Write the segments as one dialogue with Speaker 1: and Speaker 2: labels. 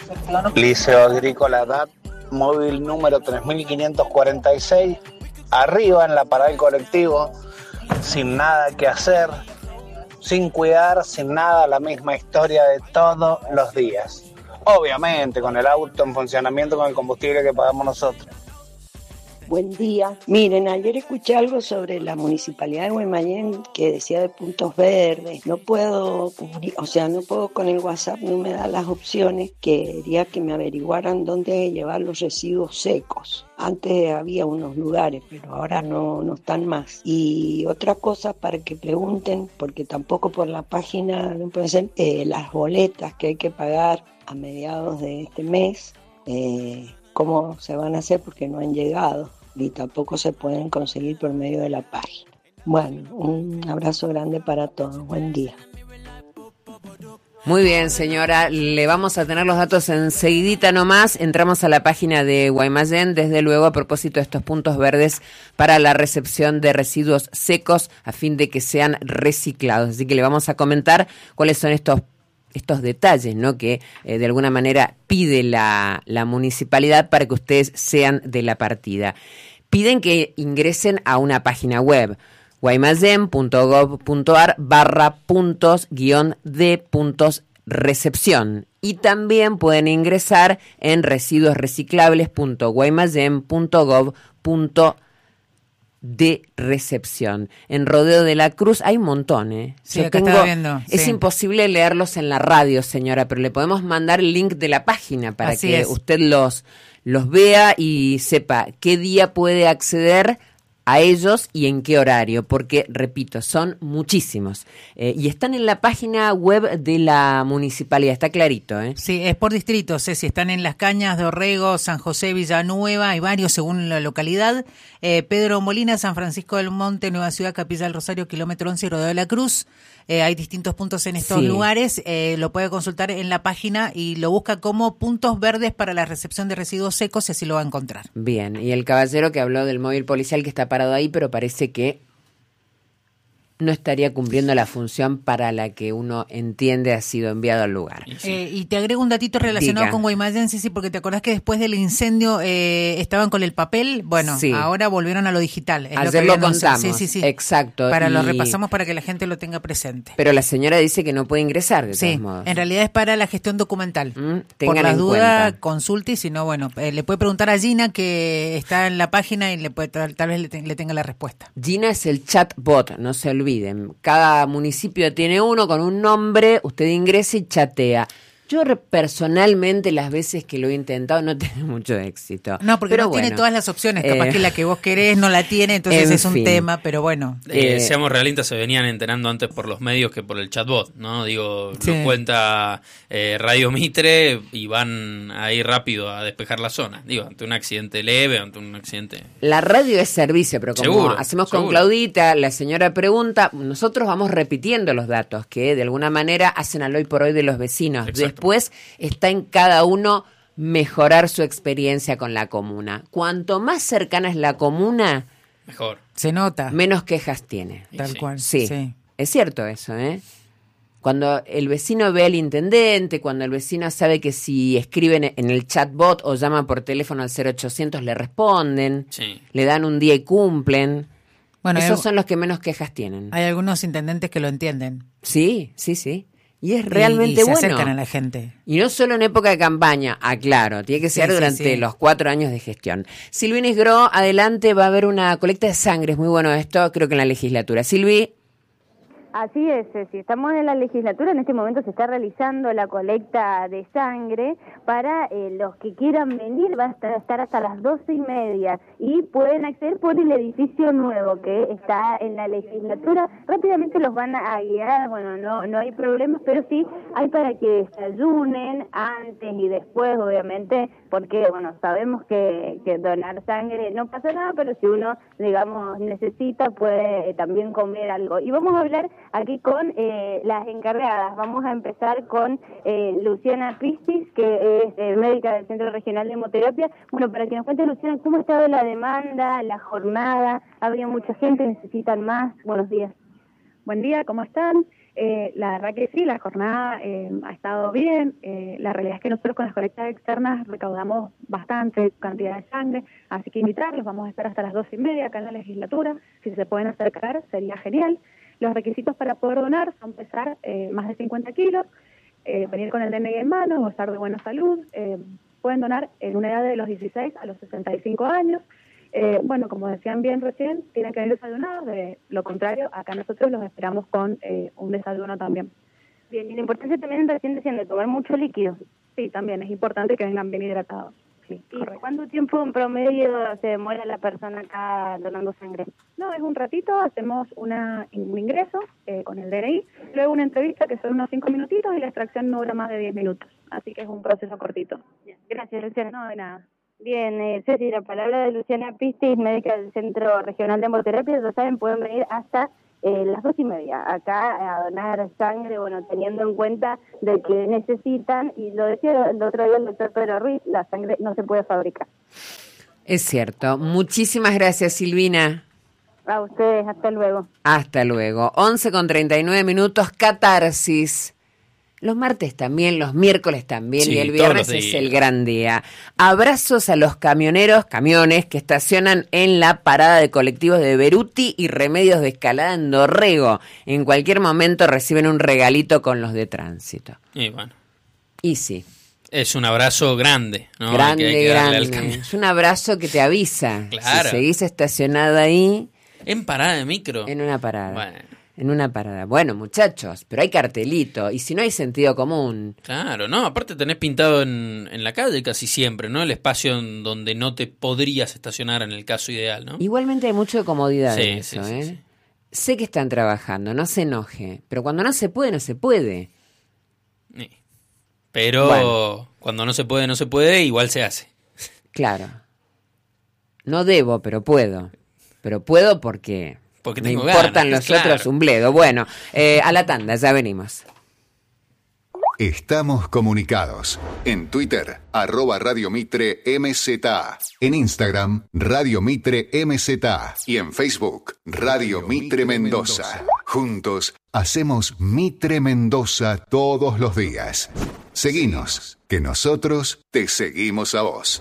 Speaker 1: Liceo Agrícola DAT, móvil número 3546, arriba en la parada del colectivo, sin nada que hacer, sin cuidar, sin nada, la misma historia de todos los días. Obviamente, con el auto en funcionamiento, con el combustible que pagamos nosotros.
Speaker 2: Buen día. Miren, ayer escuché algo sobre la municipalidad de Guaymallén que decía de puntos verdes. No puedo con el WhatsApp, no me da las opciones. Quería que me averiguaran dónde llevar los residuos secos. Antes había unos lugares, pero ahora no están más. Y otra cosa para que pregunten, porque tampoco por la página no pueden ser las boletas que hay que pagar a mediados de este mes. Cómo se van a hacer porque no han llegado y tampoco se pueden conseguir por medio de la página. Bueno, un abrazo grande para todos. Buen día.
Speaker 3: Muy bien, señora. Le vamos a tener los datos enseguidita nomás. Entramos a la página de Guaymallén, desde luego, a propósito de estos puntos verdes para la recepción de residuos secos a fin de que sean reciclados. Así que le vamos a comentar cuáles son estos detalles, ¿no? Que de alguna manera pide la municipalidad para que ustedes sean de la partida. Piden que ingresen a una página web, guaymallén.gov.ar/puntos-de.recepción, y también pueden ingresar en residuosreciclables.guaymallén.gov.de recepción. En Rodeo de la Cruz hay un montón, ¿eh?
Speaker 4: Sí, acá estaba viendo.
Speaker 3: Es
Speaker 4: sí.
Speaker 3: imposible leerlos en la radio, señora, pero le podemos mandar el link de la página para
Speaker 4: Así
Speaker 3: que
Speaker 4: es.
Speaker 3: usted los vea y sepa qué día puede acceder a ellos y en qué horario, porque, repito, son muchísimos. Y están en la página web de la municipalidad, está clarito, ¿eh?
Speaker 4: Sí, es por distritos, si están en Las Cañas, Dorrego, San José, Villanueva, hay varios según la localidad. Pedro Molina, San Francisco del Monte, Nueva Ciudad, Capilla del Rosario, kilómetro 11, Rodeo de la Cruz. Hay distintos puntos en estos lugares, lo puede consultar en la página y lo busca como puntos verdes para la recepción de residuos secos y así lo va a encontrar.
Speaker 3: Bien, y el caballero que habló del móvil policial que está parado ahí, pero parece que no estaría cumpliendo la función para la que uno entiende ha sido enviado al lugar.
Speaker 4: Y te agrego un datito relacionado con Guaymallén, sí, porque te acordás que después del incendio estaban con el papel, bueno, ahora volvieron a lo digital. Es
Speaker 3: ayer lo contamos,
Speaker 4: sí.
Speaker 3: Exacto.
Speaker 4: Lo repasamos para que la gente lo tenga presente.
Speaker 3: Pero la señora dice que no puede ingresar, de todos modos.
Speaker 4: En realidad es para la gestión documental. Por
Speaker 3: Tengan
Speaker 4: las
Speaker 3: en
Speaker 4: dudas,
Speaker 3: cuenta.
Speaker 4: consulte, y si no, bueno, le puede preguntar a Gina, que está en la página, y le puede tal vez le tenga la respuesta.
Speaker 3: Gina es el chatbot, no se olviden. Cada municipio tiene uno con un nombre, usted ingresa y chatea. Yo personalmente las veces que lo he intentado no tiene mucho éxito.
Speaker 4: No, porque no tiene todas las opciones. Capaz que la que vos querés no la tiene, entonces es un tema, pero bueno.
Speaker 5: Seamos realistas, se venían enterando antes por los medios que por el chatbot, ¿no? Digo,
Speaker 4: Sí.
Speaker 5: lo cuenta Radio Mitre y van ahí rápido a despejar la zona. Digo, ante un accidente leve, ante un accidente...
Speaker 3: La radio es servicio, pero como
Speaker 5: Seguro,
Speaker 3: hacemos con
Speaker 5: seguro.
Speaker 3: Claudita, la señora pregunta, nosotros vamos repitiendo los datos que de alguna manera hacen al hoy por hoy de los vecinos.
Speaker 5: Exacto.
Speaker 3: Después está en cada uno mejorar su experiencia con la comuna. Cuanto más cercana es la comuna,
Speaker 5: Mejor.
Speaker 4: Se nota.
Speaker 3: menos quejas tiene.
Speaker 4: Tal
Speaker 5: Sí.
Speaker 4: cual.
Speaker 3: Sí, es cierto eso, ¿eh? Cuando el vecino ve al intendente, cuando el vecino sabe que si escriben en el chatbot o llaman por teléfono al 0800 le responden,
Speaker 5: Sí.
Speaker 3: le dan un día y cumplen.
Speaker 4: Bueno,
Speaker 3: Esos son los que menos quejas tienen.
Speaker 4: hay algunos intendentes que lo entienden.
Speaker 3: Sí. Y es realmente
Speaker 4: y se
Speaker 3: bueno.
Speaker 4: acercan a la gente.
Speaker 3: Y no solo en época de campaña, aclaro, tiene que ser durante los 4 años de gestión. Silvi Gro, adelante, va a haber una colecta de sangre, es muy bueno esto, creo que en la legislatura. Silvi.
Speaker 6: Así es, si estamos en la legislatura, en este momento se está realizando la colecta de sangre para los que quieran venir, va a estar hasta las 12:30 y pueden acceder por el edificio nuevo que está en la legislatura. Rápidamente los van a guiar, bueno, no hay problemas, pero sí hay para que desayunen antes y después, obviamente, porque, bueno, sabemos que donar sangre no pasa nada, pero si uno, digamos, necesita, puede también comer algo. Y vamos a hablar aquí con las encargadas. Vamos a empezar con Luciana Pistis, que es médica del Centro Regional de Hemoterapia. Bueno, para que nos cuente, Luciana, ¿cómo ha estado la demanda, la jornada? ¿Había mucha gente? ¿Necesitan más? Buenos días.
Speaker 7: Buen día, ¿cómo están?
Speaker 6: La verdad que sí, la jornada ha estado bien. La realidad es que nosotros con las colectas externas recaudamos bastante cantidad de sangre, así que invitarlos, vamos a estar hasta las 12:30 acá en la legislatura. Si se pueden acercar sería genial. Los requisitos para poder donar son pesar más de 50 kilos, venir con el DNI en mano, gozar de buena salud. Pueden donar en una edad de los 16 a los 65 años. Bueno, como decían bien recién, tienen que venir desayunados, de lo contrario, acá nosotros los esperamos con un desayuno también.
Speaker 7: Bien, y la importancia también recién decían de tomar mucho líquido.
Speaker 6: Sí, también es importante que vengan bien hidratados. Sí,
Speaker 7: ¿Y
Speaker 6: correcto.
Speaker 7: cuánto tiempo en promedio se demora la persona acá donando sangre?
Speaker 6: No, es un ratito, hacemos un ingreso con el DNI, luego una entrevista que son unos 5 minutitos y la extracción no dura más de 10 minutos, así que es un proceso cortito.
Speaker 7: Bien, gracias, Luciana.
Speaker 6: No, de nada.
Speaker 7: Bien, Ceci, la palabra de Luciana Pistis, médica del Centro Regional de Hemoterapia. Ya saben, pueden venir hasta las 2:30 acá a donar sangre, bueno, teniendo en cuenta de que necesitan, y lo decía el otro día el doctor Pedro Ruiz, la sangre no se puede fabricar.
Speaker 3: Es cierto. Muchísimas gracias, Silvina.
Speaker 7: A ustedes, hasta luego.
Speaker 3: Hasta luego. 11:39, Catarsis. Los martes también, los miércoles también,
Speaker 5: Sí,
Speaker 3: y el
Speaker 5: todos
Speaker 3: viernes
Speaker 5: los
Speaker 3: es
Speaker 5: días.
Speaker 3: el gran día. Abrazos a los camiones que estacionan en la parada de colectivos de Beruti y Remedios de Escalada en Dorrego. En cualquier momento reciben un regalito con los de tránsito.
Speaker 5: Y bueno,
Speaker 3: Y sí,
Speaker 5: es un abrazo grande, ¿no?
Speaker 3: grande,
Speaker 5: que hay que darle al
Speaker 3: grande.
Speaker 5: camión.
Speaker 3: Es un abrazo que te avisa.
Speaker 5: Claro.
Speaker 3: Si seguís estacionado ahí,
Speaker 5: En parada de micro.
Speaker 3: en una parada.
Speaker 5: Bueno.
Speaker 3: En una parada. Bueno, muchachos, pero hay cartelito. Y si no hay sentido común.
Speaker 5: Claro, no, aparte tenés pintado en la calle casi siempre, ¿no? El espacio en donde no te podrías estacionar en el caso ideal, ¿no?
Speaker 3: Igualmente hay mucho de comodidad
Speaker 5: Sí,
Speaker 3: en eso,
Speaker 5: sí, sí,
Speaker 3: ¿eh?
Speaker 5: sí.
Speaker 3: Sé que están trabajando, no se enoje. Pero cuando no se puede, no se puede.
Speaker 5: Sí. Pero
Speaker 3: Bueno.
Speaker 5: cuando no se puede, igual se hace.
Speaker 3: Claro. No debo, pero puedo. Pero puedo porque
Speaker 5: Porque
Speaker 3: me
Speaker 5: tengo
Speaker 3: importan
Speaker 5: ganas,
Speaker 3: los otros
Speaker 5: claro.
Speaker 3: un bledo. Bueno, a la tanda, ya venimos.
Speaker 8: Estamos comunicados. En Twitter, @Radio Mitre MZA. En Instagram, Radio Mitre MZA. Y en Facebook, Radio Mitre Mendoza. Juntos, hacemos Mitre Mendoza todos los días. Seguinos, que nosotros te seguimos a vos.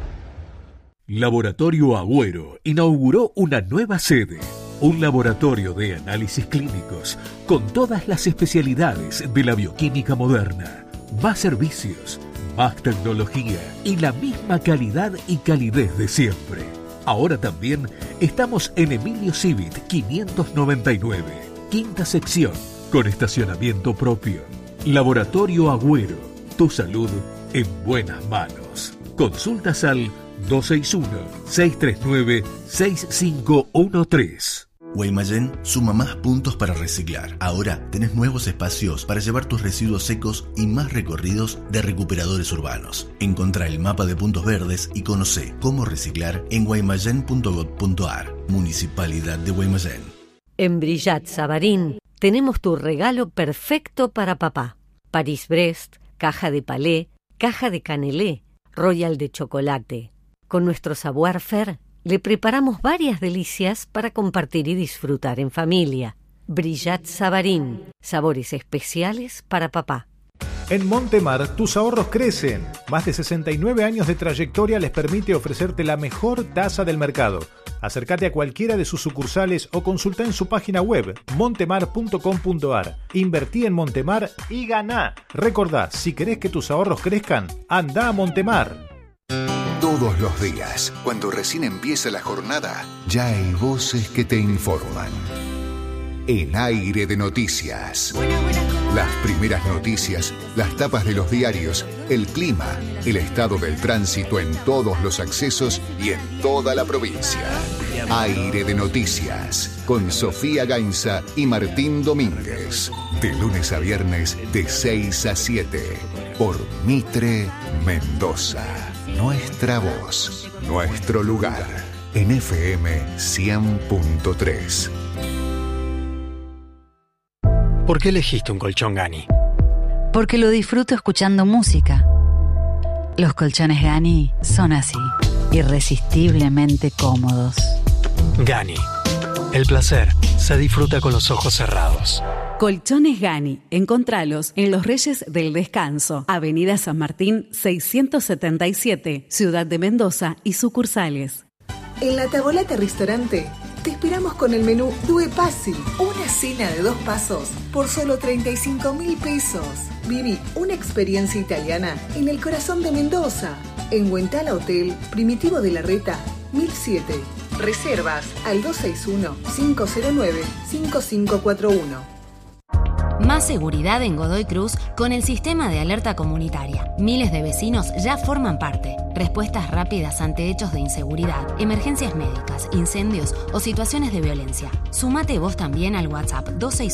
Speaker 9: Laboratorio Agüero inauguró una nueva sede, un laboratorio de análisis clínicos con todas las especialidades de la bioquímica moderna, más servicios, más tecnología y la misma calidad y calidez de siempre. Ahora también estamos en Emilio Civit 599, quinta sección, con estacionamiento propio. Laboratorio Agüero, tu salud en buenas manos. Consultas al 261-639-6513.
Speaker 10: Guaymallén suma más puntos para reciclar. Ahora tenés nuevos espacios para llevar tus residuos secos y más recorridos de recuperadores urbanos. Encontrá el mapa de puntos verdes y conocé cómo reciclar en guaymallén.gov.ar. Municipalidad de Guaymallén.
Speaker 11: En Brillat Savarín tenemos tu regalo perfecto para papá. Paris-Brest, caja de palé, caja de canelé, royal de chocolate. Con nuestro savoir-faire le preparamos varias delicias para compartir y disfrutar en familia. Brillat Savarín, sabores especiales para papá.
Speaker 12: En Montemar, tus ahorros crecen. Más de 69 años de trayectoria les permite ofrecerte la mejor tasa del mercado. Acércate a cualquiera de sus sucursales o consulta en su página web montemar.com.ar. Invertí en Montemar y ganá. Recordá, si querés que tus ahorros crezcan, anda a Montemar.
Speaker 8: Todos los días, cuando recién empieza la jornada, ya hay voces que te informan. En Aire de Noticias. Las primeras noticias, las tapas de los diarios, el clima, el estado del tránsito en todos los accesos y en toda la provincia. Aire de Noticias, con Sofía Gainza y Martín Domínguez. De lunes a viernes, de 6 a 7, por Mitre Mendoza. Nuestra voz, nuestro lugar, en FM 100.3.
Speaker 13: ¿Por qué elegiste un colchón Gani?
Speaker 14: Porque lo disfruto escuchando música. Los colchones Gani son así, irresistiblemente cómodos.
Speaker 13: Gani. El placer se disfruta con los ojos cerrados.
Speaker 15: Colchones Gani. Encontralos en Los Reyes del Descanso, Avenida San Martín 677, Ciudad de Mendoza y sucursales.
Speaker 16: En La Tavolata Restaurante te esperamos con el menú Due Passi, una cena de 2 pasos por solo 35.000 pesos. Viví una experiencia italiana en el corazón de Mendoza, en Huentala Hotel Primitivo de la Reta 1007. Reservas al 261-509-5541.
Speaker 17: Más seguridad en Godoy Cruz con el sistema de alerta comunitaria. Miles de vecinos ya forman parte. Respuestas rápidas ante hechos de inseguridad, emergencias médicas, incendios o situaciones de violencia. Sumate vos también al WhatsApp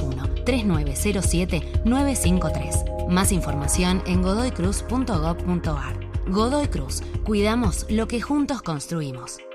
Speaker 17: 261-3907-953. Más información en godoycruz.gov.ar. Godoy Cruz. Cuidamos lo que juntos construimos.